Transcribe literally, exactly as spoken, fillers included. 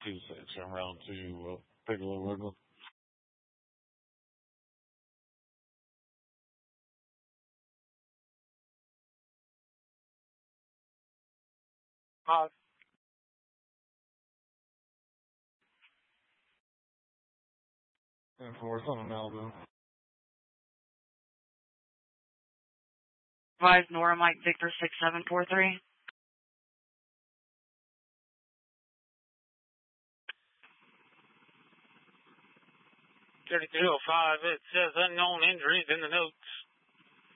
two six, I'm round to uh, Piccolo Wiggle. Five. And fourth on Malibu. Five, Nora Mike Victor six seven four three. thirty-three oh five, it says unknown injuries in the notes.